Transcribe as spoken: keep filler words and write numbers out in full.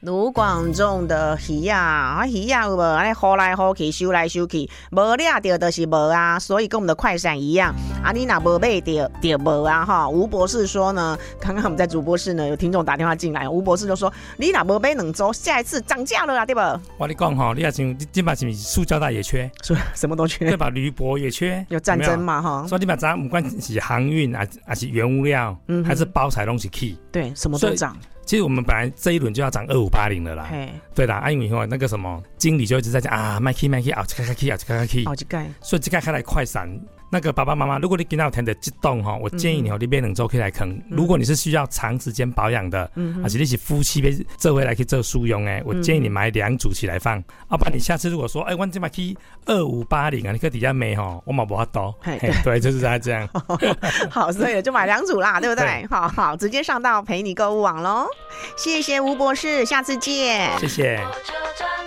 卢广仲的鱼啊，啊鱼啊有无？安尼好来好去，收来收去，无抓到就是无啊，所以跟我们的快闪一样，啊你若无买到就无啊哈。吴博士说呢，刚刚我们在主播室呢有听众打电话进来，吴博士就说你若无买两周，下一次涨价了啦，对不？ 我跟你讲哈，你也像你今把是不是塑胶袋也缺， 什么都缺， 对吧？铝箔也缺， 有战争嘛哈， 所以你把咱不管是航运啊，还是原物料，嗯、还是包材东西 key， 对，什么都涨。 其实我们本来这一轮就要涨二五八零了啦，对啦，啊因为那个什么经理就一直在讲啊，卖 key 卖 key， 啊，开开 key， 啊，开开 key， 好几盖， 所以这个开来快闪。那个爸爸妈妈，如果你今天有听到这动哈，我建议你哦，你买两周可以来啃。嗯、如果你是需要长时间保养的，嗯，而且你是夫妻被这回来去做书用哎，我建议你买两组起来放。要、嗯、不然你下次如果说，哎、欸，我这买去二五八零啊，你搁底下买哈，我嘛不法多。对，就是在这样。 好，所以就买两组啦，对不对？对好好，直接上到陪你购物网喽。谢谢吴博士，下次见。 谢谢。